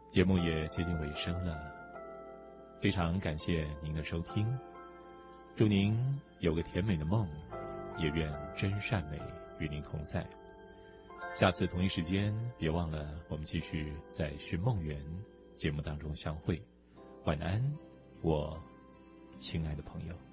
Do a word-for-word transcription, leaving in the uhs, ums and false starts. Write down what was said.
节目也接近尾声了，非常感谢您的收听，祝您有个甜美的梦，也愿真善美与您同在。下次同一时间，别忘了我们继续在《寻梦园》节目当中相会。晚安，我亲爱的朋友。